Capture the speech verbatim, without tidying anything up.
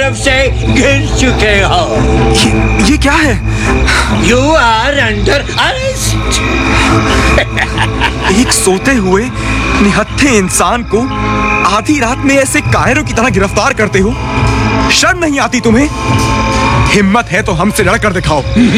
तरफ से गिर चुके हो। ये, ये क्या है? You are under arrest. एक सोते हुए निहत्थे इंसान को आधी रात में ऐसे कायरों की तरह गिरफ्तार करते हो? शर्म नहीं आती तुम्हें? हिम्मत है तो हमसे लड़कर दिखाओ।